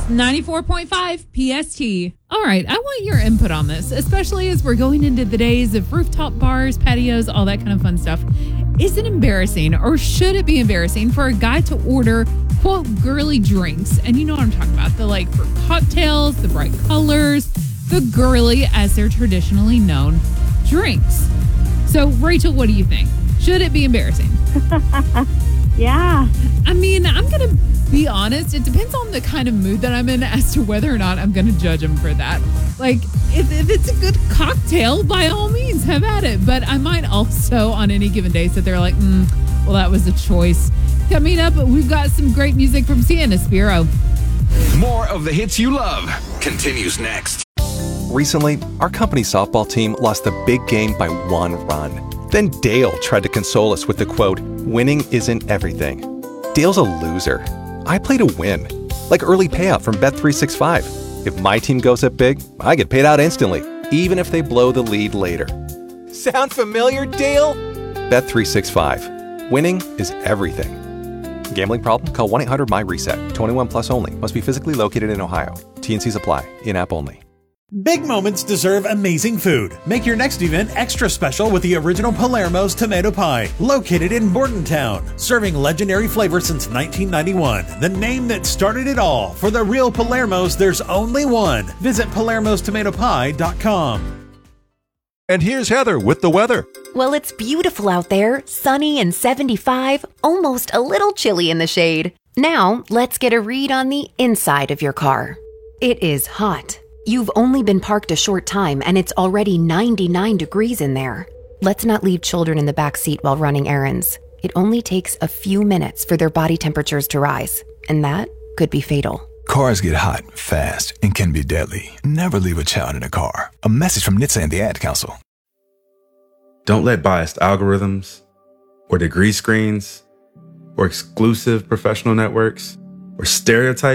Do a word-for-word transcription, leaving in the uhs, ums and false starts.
ninety-four point five P S T. All right, I want your input on this, especially as we're going into the days of rooftop bars, patios, all that kind of fun stuff. Is it embarrassing, or should it be embarrassing for a guy to order, quote, girly drinks? And you know what I'm talking about. The like for cocktails, the bright colors, the girly, as they're traditionally known, drinks. So, Rachel, what do you think? Should it be embarrassing? Yeah. I mean, I'm going to be honest. It depends on the kind of mood that I'm in as to whether or not I'm going to judge them for that. Like, if, if it's a good cocktail, by all means, have at it. But I might also, on any given day, sit there like, mm, well, that was a choice. Coming up, we've got some great music from Sienna Spiro. More of the hits you love continues next. Recently, our company softball team lost a big game by one run. Then Dale tried to console us with the quote, "Winning isn't everything." Dale's a loser. I play to win, like early payout from Bet three sixty-five. If my team goes up big, I get paid out instantly, even if they blow the lead later. Sound familiar, Dale? Bet three sixty-five. Winning is everything. Gambling problem? Call one eight hundred M Y reset. twenty-one plus only. Must be physically located in Ohio. T N Cs apply. In-app only. Big moments deserve amazing food. Make your next event extra special with the original Palermo's Tomato Pie, located in Bordentown. Serving legendary flavor since nineteen ninety-one. The name that started it all. For the real Palermo's, there's only one. Visit palermos tomato pie dot com. And here's Heather with the weather. Well, it's beautiful out there, sunny and seventy-five, almost a little chilly in the shade. Now, let's get a read on the inside of your car. It is hot. You've only been parked a short time and it's already ninety-nine degrees in there. Let's not leave children in the back seat while running errands. It only takes a few minutes for their body temperatures to rise, and that could be fatal. Cars get hot, fast, and can be deadly. Never leave a child in a car. A message from N H T S A and the Ad Council. Don't let biased algorithms, or degree screens, or exclusive professional networks, or stereotypes